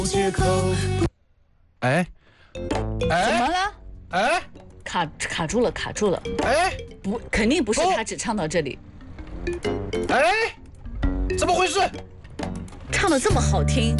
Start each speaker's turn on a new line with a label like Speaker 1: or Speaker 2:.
Speaker 1: 哎哎，
Speaker 2: 怎么了？
Speaker 1: 哎
Speaker 2: 卡住了，卡住了。
Speaker 1: 哎
Speaker 2: 不，肯定不是他只唱到这里，
Speaker 1: 哎，怎么回事？
Speaker 2: 唱的这么好听，